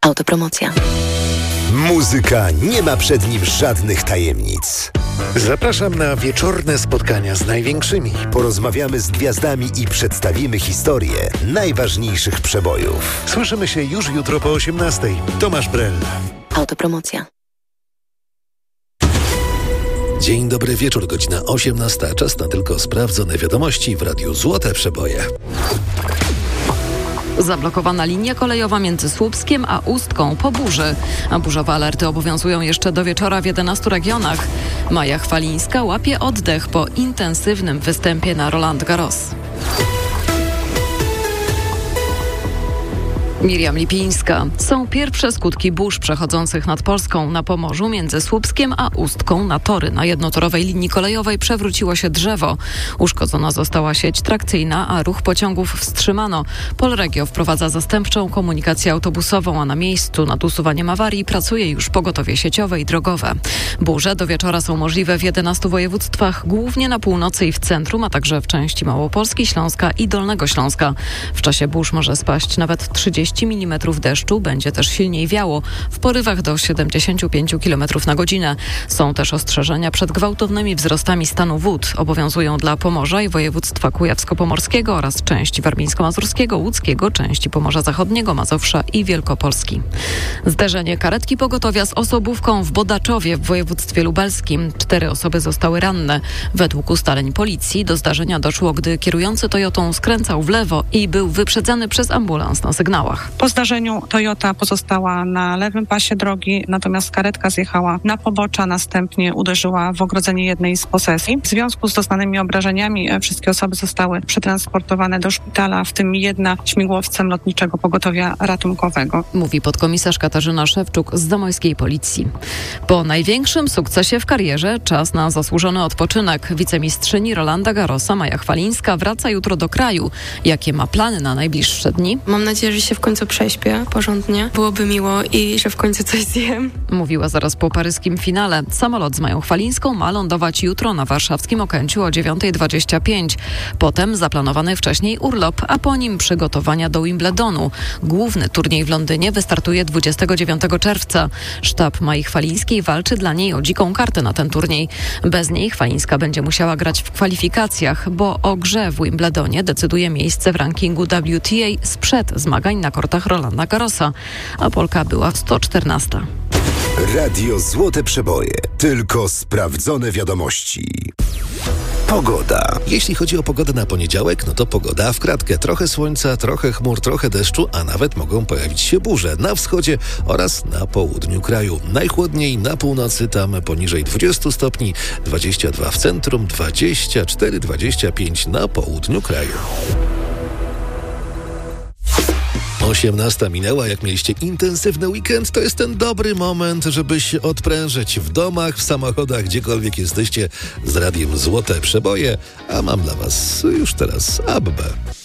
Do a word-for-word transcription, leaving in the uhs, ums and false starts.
Autopromocja. Muzyka nie ma przed nim żadnych tajemnic. Zapraszam na wieczorne spotkania z największymi. Porozmawiamy z gwiazdami i przedstawimy historię najważniejszych przebojów. Słyszymy się już jutro po osiemnastej. Tomasz Brel. Autopromocja. Dzień dobry wieczór, godzina osiemnasta. Czas na tylko sprawdzone wiadomości w Radiu Złote Przeboje. Zablokowana linia kolejowa między Słupskiem a Ustką po burzy. A burzowe alerty obowiązują jeszcze do wieczora w jedenastu regionach. Maja Chwalińska łapie oddech po intensywnym występie na Roland Garros. Miriam Lipińska. Są pierwsze skutki burz przechodzących nad Polską. Na Pomorzu między Słupskiem a Ustką na tory na jednotorowej linii kolejowej przewróciło się drzewo. Uszkodzona została sieć trakcyjna, a ruch pociągów wstrzymano. Polregio wprowadza zastępczą komunikację autobusową, a na miejscu nad usuwaniem awarii pracuje już pogotowie sieciowe i drogowe. Burze do wieczora są możliwe w jedenastu województwach, głównie na północy i w centrum, a także w części Małopolski, Śląska i Dolnego Śląska. W czasie burz może spaść nawet trzydzieści milimetrów deszczu, będzie też silniej wiało, w porywach do siedemdziesiąt pięć kilometrów na godzinę. Są też ostrzeżenia przed gwałtownymi wzrostami stanu wód. Obowiązują dla Pomorza i województwa kujawsko-pomorskiego oraz części warmińsko-mazurskiego, łódzkiego, części Pomorza Zachodniego, Mazowsza i Wielkopolski. Zderzenie karetki pogotowia z osobówką w Bodaczowie w województwie lubelskim. Cztery osoby zostały ranne. Według ustaleń policji do zdarzenia doszło, gdy kierujący Toyotą skręcał w lewo i był wyprzedzany przez ambulans na sygnałach. Po zdarzeniu Toyota pozostała na lewym pasie drogi, natomiast karetka zjechała na pobocze, następnie uderzyła w ogrodzenie jednej z posesji. W związku z doznanymi obrażeniami wszystkie osoby zostały przetransportowane do szpitala, w tym jedna śmigłowcem Lotniczego Pogotowia Ratunkowego. Mówi podkomisarz Katarzyna Szewczuk z zamojskiej policji. Po największym sukcesie w karierze czas na zasłużony odpoczynek. Wicemistrzyni Rolanda Garrosa Maja Chwalińska wraca jutro do kraju. Jakie ma plany na najbliższe dni? Mam nadzieję, że się w końcu prześpię porządnie. Byłoby miło i że w końcu coś zjem. Mówiła zaraz po paryskim finale. Samolot z Mają Chwalińską ma lądować jutro na warszawskim Okęciu o dziewiąta dwadzieścia pięć. Potem zaplanowany wcześniej urlop, a po nim przygotowania do Wimbledonu. Główny turniej w Londynie wystartuje dwudziestego dziewiątego czerwca. Sztab Mai Chwalińskiej walczy dla niej o dziką kartę na ten turniej. Bez niej Chwalińska będzie musiała grać w kwalifikacjach, bo o grze w Wimbledonie decyduje miejsce w rankingu W T A sprzed zmagań na kortach Rolanda Garrosa, a Polka była w sto czternasta. Radio Złote Przeboje. Tylko sprawdzone wiadomości. Pogoda. Jeśli chodzi o pogodę na poniedziałek, no to pogoda w kratkę. Trochę słońca, trochę chmur, trochę deszczu, a nawet mogą pojawić się burze na wschodzie oraz na południu kraju. Najchłodniej na północy, tam poniżej dwudziestu stopni, dwadzieścia dwa w centrum, dwadzieścia cztery dwadzieścia pięć na południu kraju. osiemnasta minęła, jak mieliście intensywny weekend, to jest ten dobry moment, żeby się odprężyć w domach, w samochodach, gdziekolwiek jesteście z Radiem Złote Przeboje, a mam dla was już teraz Abbę.